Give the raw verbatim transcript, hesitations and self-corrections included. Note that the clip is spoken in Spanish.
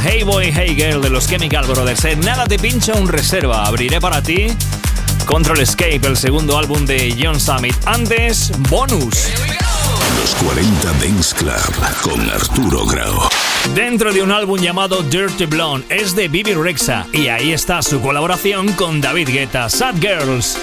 Hey Boy, Hey Girl de los Chemical Brothers. En nada te pincho un reserva. Abriré para ti Control Escape, el segundo álbum de John Summit. Antes, bonus. Los cuarenta Dance Club con Arturo Grau. Dentro de un álbum llamado Dirty Blonde, es de Bebe Rexha y ahí está su colaboración con David Guetta, Sad Girls.